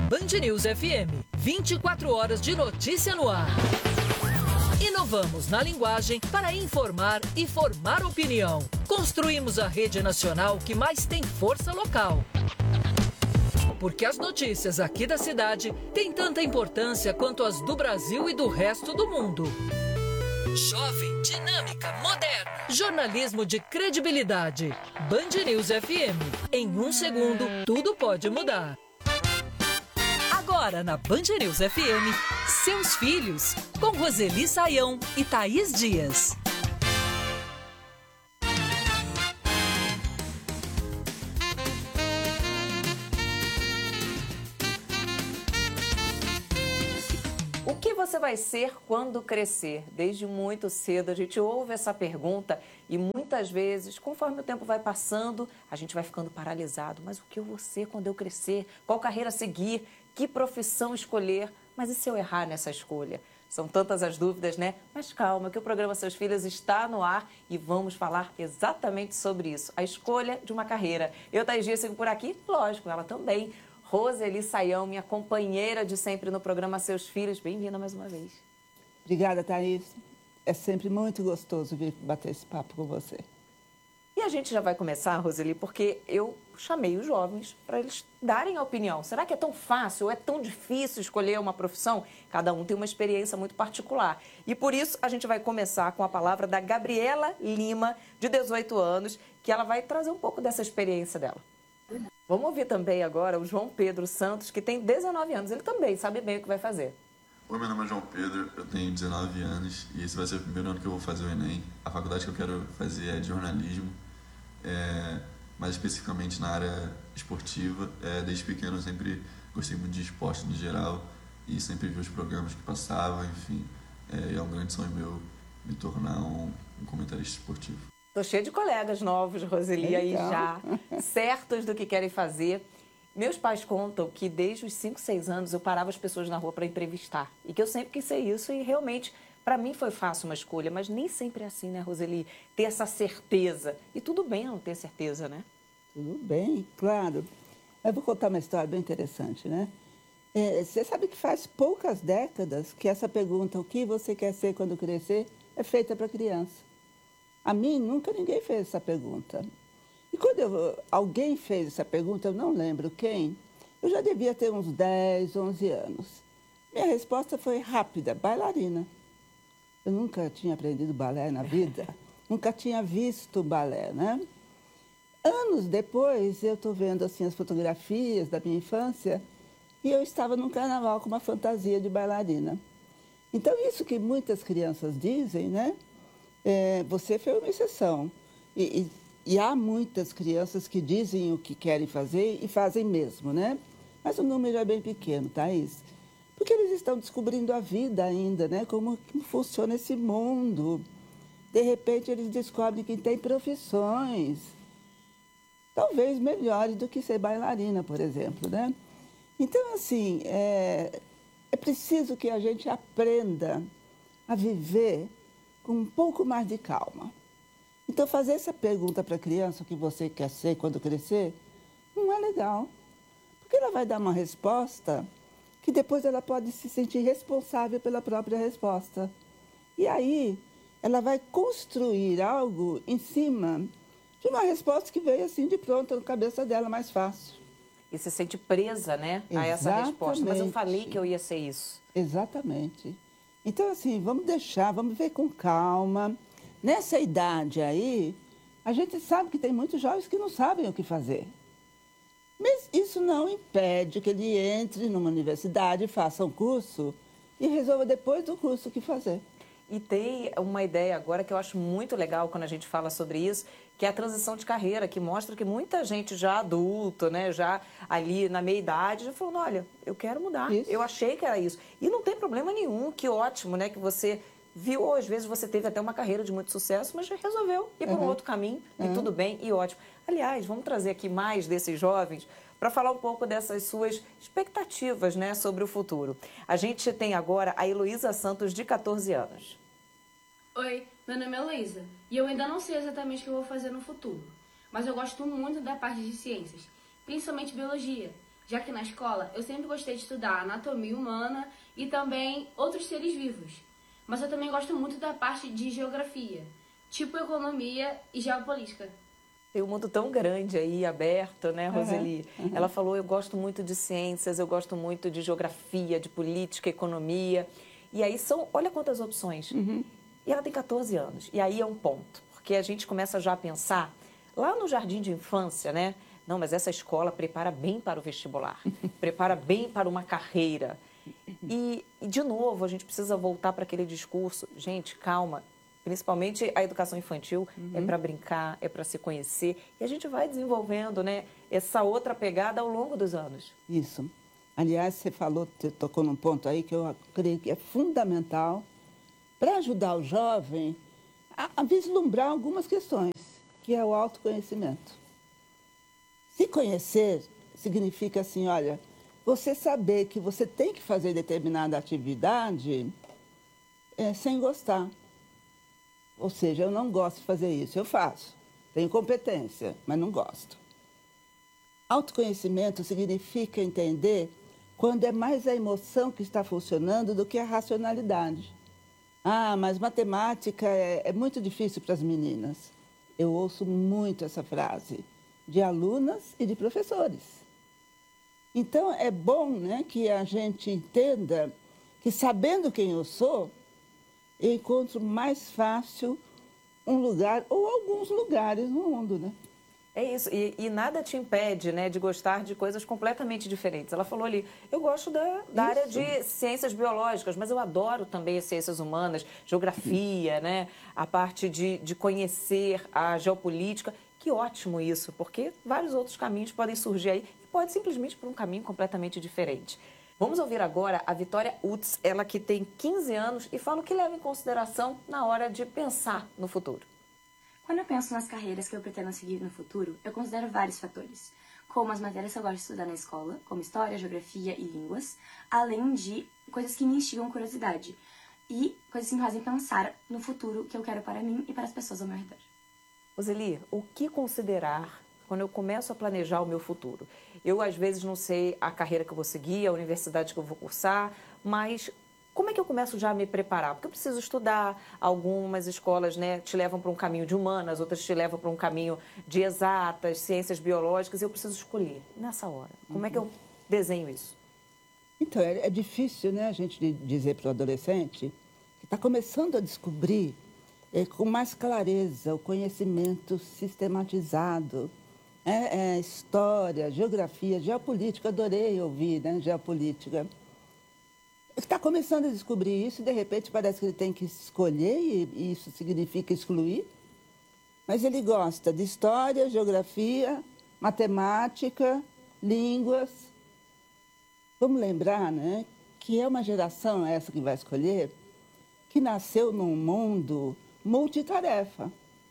Band News FM, 24 horas de notícia no ar. Inovamos na linguagem para informar e formar opinião. Construímos a rede nacional que mais tem força local. Porque as notícias aqui da cidade têm tanta importância quanto as do Brasil e do resto do mundo. Jovem, dinâmica, moderna. Jornalismo de credibilidade. Band News FM. Em 1 segundo, tudo pode mudar. Agora na Band News FM, Seus Filhos, com Roseli Saião e Thaís Dias. O que você vai ser quando crescer? Desde muito cedo a gente ouve essa pergunta e muitas vezes, conforme o tempo vai passando, a gente vai ficando paralisado. Mas o que eu vou ser quando eu crescer? Qual carreira seguir? Que profissão escolher? Mas e se eu errar nessa escolha? São tantas as dúvidas, né? Mas calma, que o programa Seus Filhos está no ar e vamos falar exatamente sobre isso. A escolha de uma carreira. Eu, Thaís Dias, sigo por aqui? Lógico, ela também. Roseli Saião, minha companheira de sempre no programa Seus Filhos. Bem-vinda mais uma vez. Obrigada, Thaís. É sempre muito gostoso vir bater esse papo com você. E a gente já vai começar, Roseli, porque eu chamei os jovens para eles darem a opinião. Será que é tão fácil ou é tão difícil escolher uma profissão? Cada um tem uma experiência muito particular. E por isso a gente vai começar com a palavra da Gabriela Lima, de 18 anos, que ela vai trazer um pouco dessa experiência dela. Vamos ouvir também agora o João Pedro Santos, que tem 19 anos. Ele também sabe bem o que vai fazer. Oi, meu nome é João Pedro, eu tenho 19 anos e esse vai ser o primeiro ano que eu vou fazer o Enem. A faculdade que eu quero fazer é de jornalismo, mais especificamente na área esportiva. Desde pequeno eu sempre gostei muito de esporte no geral e sempre vi os programas que passavam, enfim. É um grande sonho meu me tornar um comentarista esportivo. Estou cheia de colegas novos, Roseli, aí já, certos do que querem fazer. Meus pais contam que desde os 5, 6 anos eu parava as pessoas na rua para entrevistar. E que eu sempre quis ser isso e realmente, para mim foi fácil uma escolha. Mas nem sempre é assim, né, Roseli? Ter essa certeza. E tudo bem não ter certeza, né? Tudo bem, claro. Eu vou contar uma história bem interessante, né? Você sabe que faz poucas décadas que essa pergunta, o que você quer ser quando crescer, é feita para criança. A mim, nunca ninguém fez essa pergunta. E quando alguém fez essa pergunta, eu não lembro quem, eu já devia ter uns 10, 11 anos. Minha resposta foi rápida, bailarina. Eu nunca tinha aprendido balé na vida, nunca tinha visto balé, né? Anos depois, eu estou vendo assim, as fotografias da minha infância e eu estava num carnaval com uma fantasia de bailarina. Então, isso que muitas crianças dizem, né? Você foi uma exceção. E há muitas crianças que dizem o que querem fazer e fazem mesmo, né? Mas o número é bem pequeno, Thaís. Porque eles estão descobrindo a vida ainda, né? Como funciona esse mundo. De repente, eles descobrem que tem profissões, talvez melhores do que ser bailarina, por exemplo, né? Então, assim, é preciso que a gente aprenda a viver com um pouco mais de calma. Então, fazer essa pergunta para a criança, o que você quer ser quando crescer, não é legal. Porque ela vai dar uma resposta que depois ela pode se sentir responsável pela própria resposta. E aí, ela vai construir algo em cima de uma resposta que veio assim de pronto na cabeça dela, mais fácil. E se sente presa, né, a essa resposta. Mas eu falei que eu ia ser isso. Exatamente. Então, assim, vamos ver com calma. Nessa idade aí, a gente sabe que tem muitos jovens que não sabem o que fazer. Mas isso não impede que ele entre numa universidade, faça um curso e resolva depois do curso o que fazer. E tem uma ideia agora que eu acho muito legal quando a gente fala sobre isso, que é a transição de carreira, que mostra que muita gente já adulta, né, já ali na meia-idade, já falando, olha, eu quero mudar, eu achei que era isso. E não tem problema nenhum, que ótimo, né, que você viu, ou às vezes você teve até uma carreira de muito sucesso, mas já resolveu ir por um outro caminho, e tudo bem, e ótimo. Aliás, vamos trazer aqui mais desses jovens para falar um pouco dessas suas expectativas, né, sobre o futuro. A gente tem agora a Heloísa Santos, de 14 anos. Oi, meu nome é Heloísa e eu ainda não sei exatamente o que eu vou fazer no futuro, mas eu gosto muito da parte de ciências, principalmente biologia. já que na escola eu sempre gostei de estudar anatomia humana e também outros seres vivos. Mas eu também gosto muito da parte de geografia, tipo economia e geopolítica. Tem um mundo tão grande aí, aberto, né, Roseli? Ela falou, eu gosto muito de ciências, eu gosto muito de geografia, de política, economia. E aí olha quantas opções. E ela tem 14 anos. E aí é um ponto, porque a gente começa já a pensar, lá no jardim de infância, né? Não, mas essa escola prepara bem para o vestibular, prepara bem para uma carreira. E, de novo, a gente precisa voltar para aquele discurso. Gente, calma. Principalmente a educação infantil é para brincar, é para se conhecer. E a gente vai desenvolvendo, né, essa outra pegada ao longo dos anos. Isso. Aliás, você tocou num ponto aí que eu creio que é fundamental para ajudar o jovem a vislumbrar algumas questões, que é o autoconhecimento. Se conhecer significa assim, olha, você saber que você tem que fazer determinada atividade sem gostar. Ou seja, eu não gosto de fazer isso, eu faço. Tenho competência, mas não gosto. Autoconhecimento significa entender quando é mais a emoção que está funcionando do que a racionalidade. Ah, mas matemática é muito difícil para as meninas. Eu ouço muito essa frase de alunas e de professores. Então, é bom, né, que a gente entenda que, sabendo quem eu sou, eu encontro mais fácil um lugar ou alguns lugares no mundo, né? É isso, e nada te impede, né, de gostar de coisas completamente diferentes. Ela falou ali, eu gosto da área de ciências biológicas, mas eu adoro também as ciências humanas, geografia, né, a parte de conhecer a geopolítica. Que ótimo isso, porque vários outros caminhos podem surgir aí e pode simplesmente por um caminho completamente diferente. Vamos ouvir agora a Vitória Utz, ela que tem 15 anos e fala o que leva em consideração na hora de pensar no futuro. Quando eu penso nas carreiras que eu pretendo seguir no futuro, eu considero vários fatores, como as matérias que eu gosto de estudar na escola, como história, geografia e línguas, além de coisas que me instigam curiosidade e coisas que me fazem pensar no futuro que eu quero para mim e para as pessoas ao meu redor. Roseli, o que considerar quando eu começo a planejar o meu futuro? Eu, às vezes, não sei a carreira que eu vou seguir, a universidade que eu vou cursar, mas como é que eu começo já a me preparar? Porque eu preciso estudar. Algumas escolas, né, te levam para um caminho de humanas, outras te levam para um caminho de exatas, ciências biológicas, e eu preciso escolher nessa hora. Como é que eu desenho isso? Então, é difícil, né, a gente dizer para o adolescente que está começando a descobrir com mais clareza o conhecimento sistematizado, história, geografia, geopolítica, adorei ouvir, né, geopolítica. Está começando a descobrir isso e, de repente, parece que ele tem que escolher, e isso significa excluir. Mas ele gosta de história, geografia, matemática, línguas. Vamos lembrar, né, que é uma geração essa que vai escolher, que nasceu num mundo multitarefa.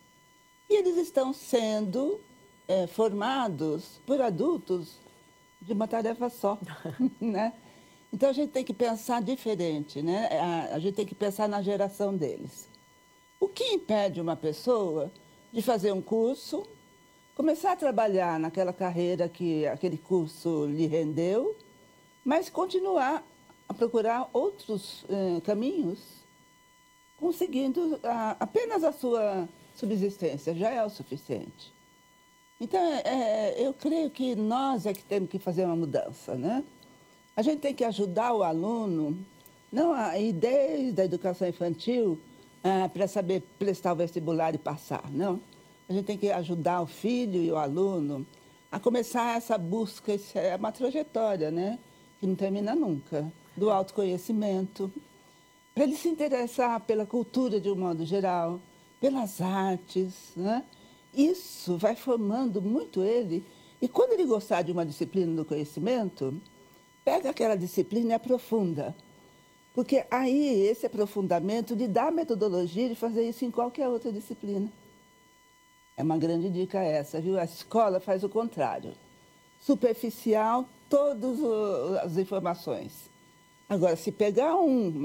E eles estão sendo formados por adultos de uma tarefa só, né? Então, a gente tem que pensar diferente, né? A gente tem que pensar na geração deles. O que impede uma pessoa de fazer um curso, começar a trabalhar naquela carreira que aquele curso lhe rendeu, mas continuar a procurar outros caminhos, conseguindo apenas a sua subsistência, já é o suficiente. Então, eu creio que nós é que temos que fazer uma mudança, né? A gente tem que ajudar o aluno, não a ideia da educação infantil para saber prestar o vestibular e passar, não. A gente tem que ajudar o filho e o aluno a começar essa busca, é uma trajetória, né? Que não termina nunca, do autoconhecimento, para ele se interessar pela cultura de um modo geral, pelas artes, né? Isso vai formando muito ele, e quando ele gostar de uma disciplina do conhecimento, pega aquela disciplina e aprofunda. Porque aí esse aprofundamento lhe dá a metodologia de fazer isso em qualquer outra disciplina. É uma grande dica essa, viu? A escola faz o contrário. Superficial, todas as informações. Agora, se pegar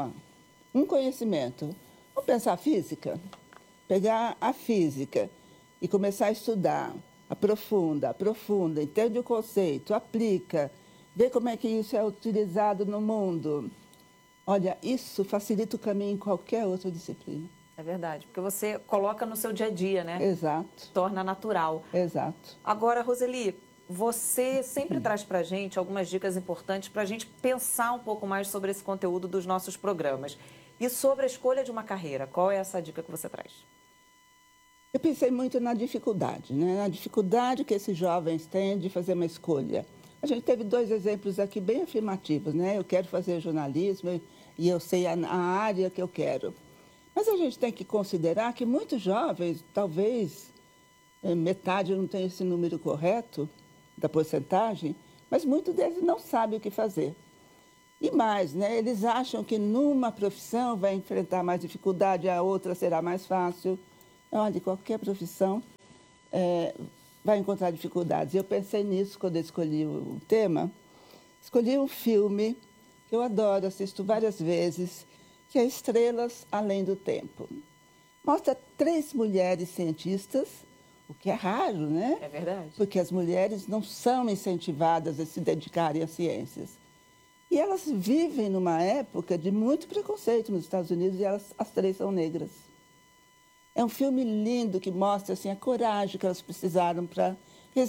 um conhecimento, vamos pensar a física? Pegar a física e começar a estudar, aprofunda, entende o conceito, aplica, ver como é que isso é utilizado no mundo. Olha, isso facilita o caminho em qualquer outra disciplina. É verdade, porque você coloca no seu dia a dia, né? Exato. Torna natural. Exato. Agora, Roseli, você sempre traz para a gente algumas dicas importantes para a gente pensar um pouco mais sobre esse conteúdo dos nossos programas. E sobre a escolha de uma carreira, qual é essa dica que você traz? Eu pensei muito na dificuldade, né? Na dificuldade que esses jovens têm de fazer uma escolha. A gente teve 2 exemplos aqui bem afirmativos, né? Eu quero fazer jornalismo e eu sei a área que eu quero. Mas a gente tem que considerar que muitos jovens, talvez metade, eu não tenho esse número correto da porcentagem, mas muitos deles não sabem o que fazer. E mais, né? Eles acham que numa profissão vai enfrentar mais dificuldade, a outra será mais fácil. Olha, qualquer profissão vai encontrar dificuldades. Eu pensei nisso quando eu escolhi o tema. Escolhi um filme que eu adoro, assisto várias vezes, que é Estrelas Além do Tempo. Mostra 3 mulheres cientistas, o que é raro, né? É verdade. Porque as mulheres não são incentivadas a se dedicarem às ciências. E elas vivem numa época de muito preconceito nos Estados Unidos e as 3 são negras. É um filme lindo que mostra assim, a coragem que elas precisaram para